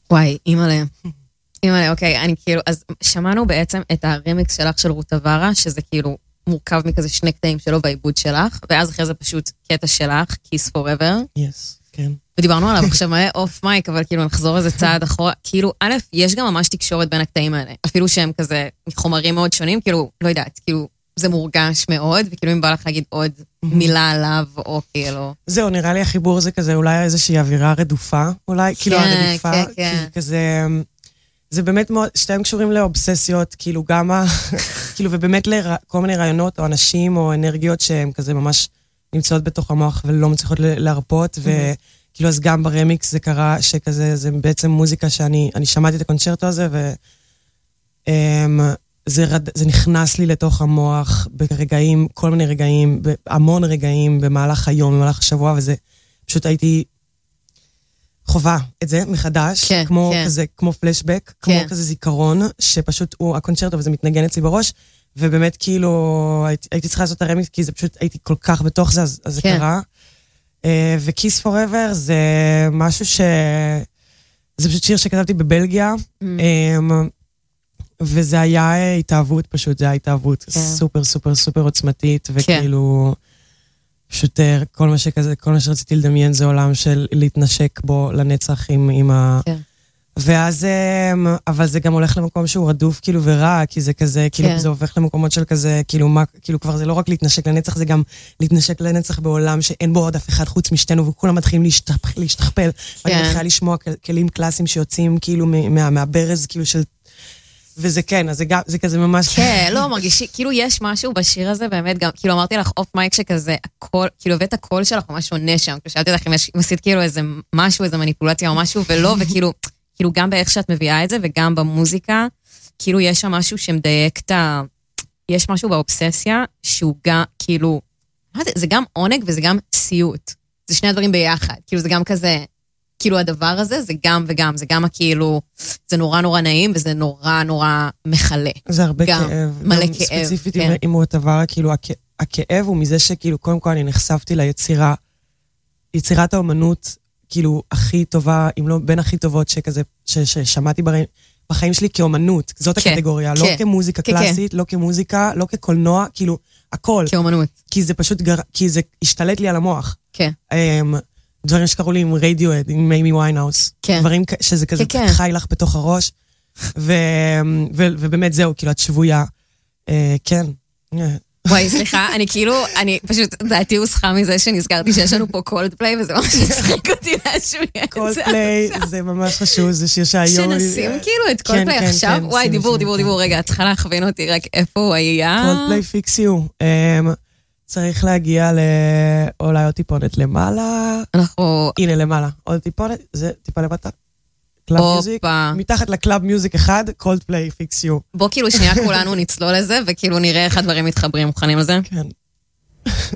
וואי, אימא'לה. אימא'לה, אוקיי, אני כאילו, אז שמענו בעצם את הרימיקס שלך של רות אברה, שזה כאילו מורכב מכזה שני קטעים שלו בעיבוד שלך, ואז אחרי זה פשוט קטע שלך, Kiss Forever. כן. ודיברנו עליו עכשיו מלא אוף מייק, אבל כאילו נחזור איזה צעד אחורה. כאילו, א', יש גם ממש תקשורת בין הקטעים האלה. אפילו שהם כזה חומרים מאוד שונים, כאילו, לא יודעת, כאילו, זה מורגש מאוד, וכאילו אם בא לך להגיד עוד מילה עליו, או כאילו... זהו, נראה לי החיבור זה כזה, אולי איזושהי אווירה רדופה, אולי, כאילו הרדיפה, כזה... זה באמת מאוד, שתיים קשורים לאובססיות, כאילו גם כאילו, ובאמת לכל מיני רעיונות, או אנשים, או אנרגיות שהן כזה ממש נמצאות בתוך המוח, ולא מצליחות להרפות, וכאילו, אז גם ברמיקס זה קרה, שכזה, זה בעצם מוזיקה שאני שמעתי את הקונצ'רטו הזה, זה נכנס לי לתוך המוח ברגעים, כל מיני רגעים, המון רגעים במהלך היום, במהלך השבוע, וזה פשוט הייתי חובה את זה מחדש, כמו כזה, כמו פלשבק, כמו כזה זיכרון, שפשוט הוא הקונצ'רטו וזה מתנגן אצלי בראש, ובאמת כאילו הייתי צריכה לעשות את הרמיקס, כי זה פשוט הייתי כל כך בתוך זה, אז זה קרה. וקיס פוראבר זה משהו זה פשוט שיר שכתבתי בבלגיה, וזה היה התאהבות פשוט, זה היה התאהבות סופר סופר סופר עוצמתית, וכאילו פשוט כל מה שכזה, כל מה שרציתי לדמיין זה עולם של להתנשק בו לנצח עם ה... ואז, אבל זה גם הולך למקום שהוא רדוף כאילו ורע, כי זה כזה, כאילו זה הופך למקומות של כזה, כאילו מה, כאילו כבר זה לא רק להתנשק לנצח, זה גם להתנשק לנצח בעולם שאין בו עוד אף אחד חוץ משתנו, וכולם מתחילים להשתכפל, ואני מתחילה לשמוע כלים קלאסיים שיוצאים כאילו מהברז, כאילו של... וזה כן, אז זה כזה ממש... כן, לא, מרגישי, כאילו יש משהו בשיר הזה, באמת גם, כאילו אמרתי לך אוף מייק שכזה, הכל, כאילו הבאת הקול שלך ממש שונה שם, כאילו שאלתי לך אם עשית כאילו איזה משהו, איזה מניפולציה או משהו, ולא, וכאילו, כאילו גם באיך שאת מביאה את זה, וגם במוזיקה, כאילו יש שם משהו שמדייק את ה... יש משהו באובססיה, שהוא גם, כאילו, זה גם עונג וזה גם סיוט. זה שני הדברים ביחד, כאילו זה גם כזה... כאילו הדבר הזה זה גם וגם, זה גם כאילו, זה נורא נורא נעים, וזה נורא נורא מחלה. זה הרבה כאב. מלא כאב. ספציפית אם הוא הדבר, כאילו, הכאב הוא מזה שכאילו, קודם כל אני נחשפתי ליצירה, יצירת האומנות, כאילו, הכי טובה, אם לא בין הכי טובות שכזה, ששמעתי בחיים שלי כאומנות, זאת הקטגוריה, לא כמוזיקה קלאסית, לא כמוזיקה, לא כקולנוע, כאילו, הכל. כאומנות. כי זה פשוט, כי זה השתלט לי על המוח. כן. דברים שקראו לי עם רדיואד, עם מיימי ויינהאוס. דברים שזה כזה חי לך בתוך הראש. ובאמת זהו, כאילו, את שבויה. כן. וואי, סליחה, אני פשוט, דעתי הוסחה מזה שנזכרתי שיש לנו פה קולדפליי, וזה ממש הצחיק אותי להשמיע את זה. קולדפליי זה ממש חשוב, זה שיר שהיום... שנשים כאילו את קולדפליי עכשיו? וואי, דיבור, רגע, את צריכה להכווין אותי רק איפה הוא היה. קולדפליי פיקס יו. צריך להגיע אולי עוד טיפונת למעלה. הנה למעלה. עוד טיפונת, זה טיפה למטה. קלאב מיוזיק. מתחת לקלאב מיוזיק אחד, קולדפליי פיקס יו. בוא כאילו שנייה כולנו נצלול לזה, וכאילו נראה איך הדברים מתחברים. מוכנים לזה? כן.